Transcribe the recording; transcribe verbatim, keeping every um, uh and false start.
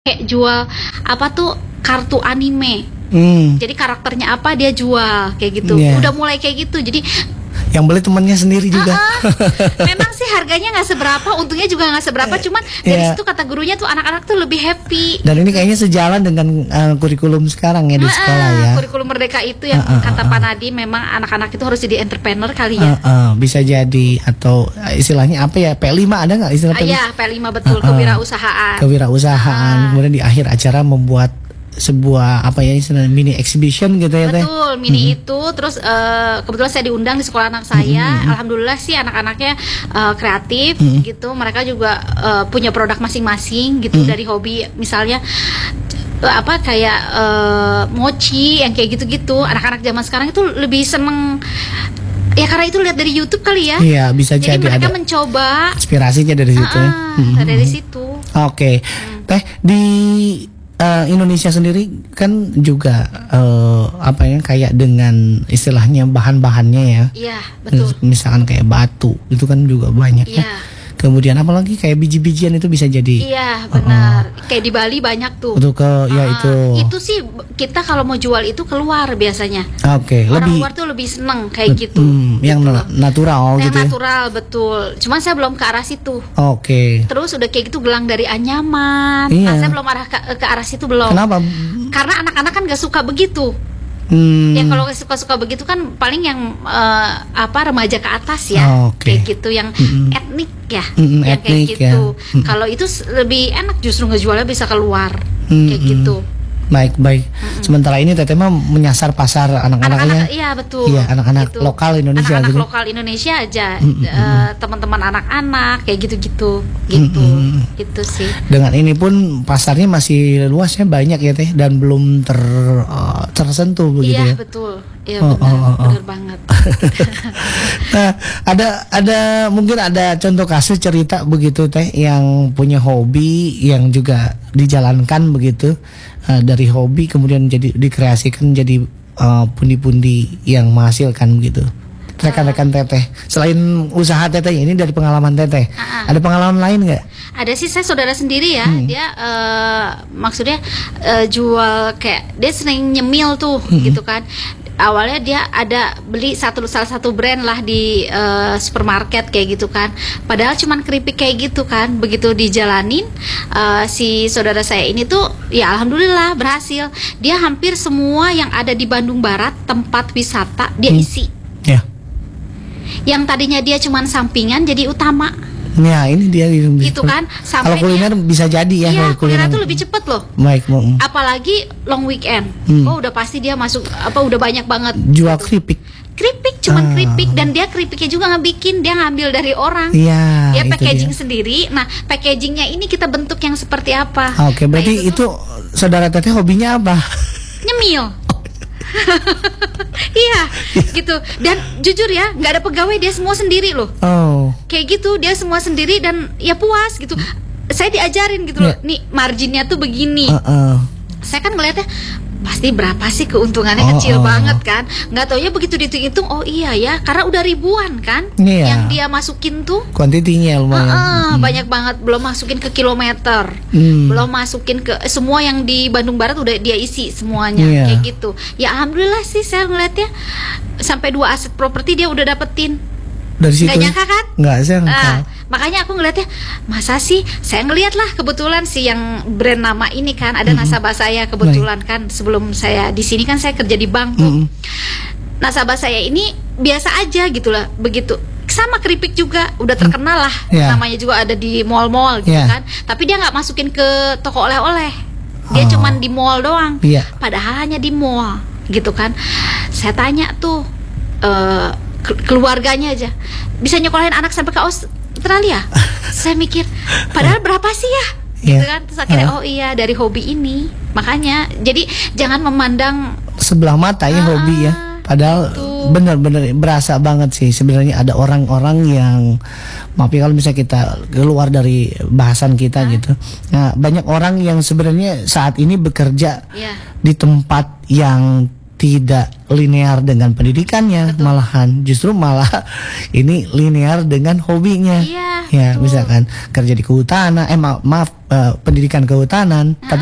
Kayak jual apa tuh kartu anime. Hmm. Jadi karakternya apa dia jual kayak gitu. Yeah. Udah mulai kayak gitu. Jadi yang beli temannya sendiri juga. Uh-uh. Memang sih harganya nggak seberapa, untungnya juga nggak seberapa. Cuman dari Yeah. situ kata gurunya tuh anak-anak tuh lebih happy. Dan ini kayaknya sejalan dengan uh, kurikulum sekarang ya di Uh-uh. sekolah ya. Kurikulum Merdeka itu yang Uh-uh. kata Pak Nadiem, memang anak-anak itu harus jadi entrepreneur kali ya. Uh-uh. Bisa jadi atau uh, istilahnya apa ya, P lima ada nggak istilah Ah, P lima? iya, P lima betul, Uh-uh. kewirausahaan. Kewirausahaan. Uh. Kemudian di akhir acara membuat sebuah apa ya istilahnya mini exhibition gitu ya Teh. Betul, mini Hmm. itu terus uh, kebetulan saya diundang di sekolah anak saya. Hmm. Alhamdulillah sih anak-anaknya uh, kreatif Hmm. gitu. Mereka juga uh, punya produk masing-masing gitu, Hmm. dari hobi misalnya uh, apa kayak uh, mochi yang kayak gitu-gitu. Anak-anak zaman sekarang itu lebih seneng ya karena itu lihat dari YouTube kali ya. Iya, bisa Jadi jadi mereka ada mencoba inspirasinya dari situ ya. uh, Hmm. dari situ. Oke, Teh di uh, Indonesia sendiri kan juga uh, apa ya kayak dengan istilahnya bahan-bahannya ya. Iya, betul. Misalkan kayak batu itu kan juga banyak ya. Iya. Kemudian apalagi kayak biji-bijian itu bisa jadi. Iya, benar. Kayak di Bali banyak tuh. Untuk ke ya Ah, itu. Itu sih kita kalau mau jual itu keluar biasanya. Oke, Orang lebih luar tuh lebih seneng kayak gitu. hmm, yang Gitu. na- natural Yang gitu ya. natural betul. Cuman saya belum ke arah situ. Oke. Terus udah kayak gitu gelang dari anyaman. Iya. Nah, saya belum arah ke, ke arah situ belum. Kenapa? Karena anak-anak kan gak suka begitu. Hmm. Ya kalau suka-suka begitu kan paling yang eh, apa remaja ke atas ya. Oke. Kayak gitu yang Mm-mm. etnik ya. Mm-mm, yang kayak etnik gitu. ya. Mm. Kalau itu s- lebih enak justru ngejualnya bisa keluar. Mm-mm. Kayak gitu. Baik, baik. Sementara ini Teteh mah menyasar pasar anak-anaknya. Anak-anak, iya betul. Iya, anak-anak lokal Indonesia Anak-anak gitu. lokal Indonesia aja, Mm-mm. eh, teman-teman anak-anak kayak gitu-gitu, gitu, Mm-mm. gitu sih. Dengan ini pun pasarnya masih luasnya banyak ya Teh dan belum ter uh, tersentuh begitu Iya ya. betul, iya Oh, benar, oh, oh, oh. benar banget. Nah, ada ada mungkin ada contoh kasus cerita begitu Teh yang punya hobi yang juga dijalankan begitu uh, dari hobi kemudian jadi dikreasikan jadi uh, pundi-pundi yang menghasilkan begitu. Rekan-rekan Teteh selain usaha Teteh ini dari pengalaman Teteh, Ah, ah. ada pengalaman lain nggak? Ada sih saya saudara sendiri ya, Hmm. dia eh, maksudnya eh, jual kayak dia sering nyemil tuh, Hmm. gitu kan. Awalnya dia ada beli satu salah satu brand lah di eh, supermarket kayak gitu kan. Padahal cuman keripik kayak gitu kan. Begitu dijalanin eh, si saudara saya ini tuh ya alhamdulillah berhasil. Dia hampir semua yang ada di Bandung Barat tempat wisata dia Hmm. isi. Ya. Yang tadinya dia cuman sampingan jadi utama. Ya, ini dia Itu kan Kalau sampai kuliner bisa jadi ya, iya, kalau kuliner tuh lebih cepet loh. Baik, mau Apalagi long weekend. Hmm. Oh, udah pasti dia masuk apa udah banyak banget. jual keripik. Keripik cuman Ah. keripik dan dia keripiknya juga nggak bikin, dia ngambil dari orang. Iya, Dia itu packaging dia. sendiri. Nah, packagingnya ini kita bentuk yang seperti apa? Oke, Nah, berarti itu, tuh saudara Teteh hobinya apa? nyemil. Iya, gitu. Dan jujur ya, nggak ada pegawai, dia semua sendiri loh. Oh, Kayak gitu, dia semua sendiri dan ya puas gitu. Saya diajarin gitu loh. Ya. Nih, marginnya tuh begini. uh-uh. Saya kan ngeliatnya pasti berapa sih keuntungannya, Oh, kecil oh. banget kan. Nggak taunya begitu dihitung-hitung, oh iya ya, karena udah ribuan kan Iya. yang dia masukin tuh. Kuantitinya lumayan. Heeh, Hmm. banyak banget, belum masukin ke kilometer, Hmm. belum masukin ke semua yang di Bandung Barat udah dia isi semuanya. Iya. Kayak gitu. Ya alhamdulillah sih saya ngeliatnya sampai dua aset properti dia udah dapetin. Dari situ. Nggak nyangka kan? Nggak sih. Ah, makanya aku ngeliatnya, masa sih saya ngeliat lah kebetulan sih yang brand nama ini kan ada Mm-mm. nasabah saya kebetulan kan sebelum saya di sini kan saya kerja di bank tuh. Mm-mm. Nasabah saya ini biasa aja gitu lah, begitu sama keripik juga udah terkenal lah, Yeah. namanya juga ada di mall-mall gitu Yeah. kan. Tapi dia nggak masukin ke toko oleh-oleh, dia Oh. cuman di mall doang. Iya. Padahal hanya di mall gitu kan. Saya tanya tuh eh, ke- keluarganya aja bisa nyekolahin anak sampai ke Australia. Saya mikir padahal berapa sih ya gitu Iya. kan. Terus akhirnya Ah. oh iya dari hobi ini. Makanya jadi jangan memandang Sebelah mata ya Ah, hobi ya. Padahal gitu. benar-benar berasa banget sih sebenarnya ada orang-orang yang maaf ya kalau misalnya kita keluar dari bahasan kita gitu. Nah, banyak orang yang sebenarnya saat ini bekerja ya di tempat yang tidak linear dengan pendidikannya, Betul. malahan justru malah ini linear dengan hobinya. Iya, Ya, betul. misalkan kerja di kehutanan, eh ma- maaf, eh, pendidikan kehutanan, tapi